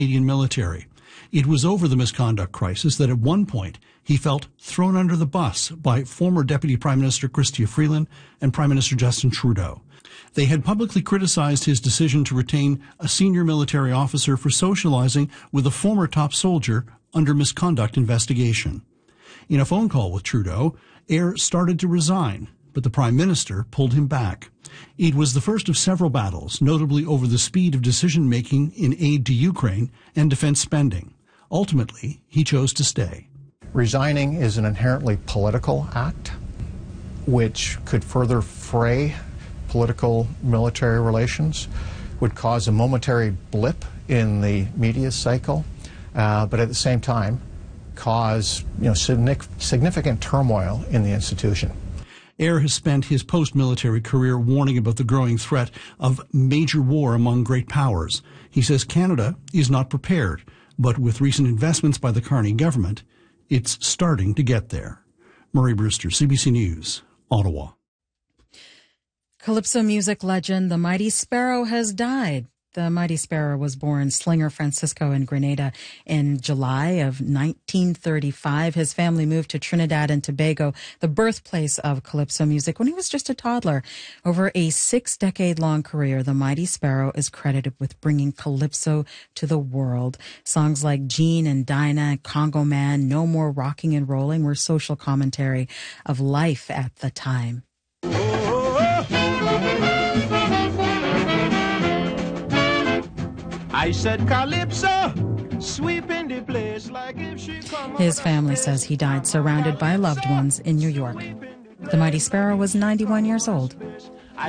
Canadian military. It was over the misconduct crisis that at one point he felt thrown under the bus by former Deputy Prime Minister Chrystia Freeland and Prime Minister Justin Trudeau. They had publicly criticized his decision to retain a senior military officer for socializing with a former top soldier under misconduct investigation. In a phone call with Trudeau, Eyre started to resign, but the Prime Minister pulled him back. It was the first of several battles, notably over the speed of decision-making in aid to Ukraine and defense spending. Ultimately, he chose to stay. Resigning is an inherently political act, which could further fray political-military relations, would cause a momentary blip in the media cycle, but at the same time cause significant turmoil in the institution. Eyre has spent his post-military career warning about the growing threat of major war among great powers. He says Canada is not prepared, but with recent investments by the Carney government, it's starting to get there. Murray Brewster, CBC News, Ottawa. Calypso music legend The Mighty Sparrow has died. The Mighty Sparrow was born Slinger Francisco in Grenada in July of 1935. His family moved to Trinidad and Tobago, the birthplace of calypso music, when he was just a toddler. Over a 6-decade-long career, The Mighty Sparrow is credited with bringing calypso to the world. Songs like Jean and Dinah, Congo Man, No More Rocking and Rolling were social commentary of life at the time. I said calypso, sweeping the place like if she come. His family says he died surrounded by loved ones in New York. The Mighty Sparrow was 91 years old.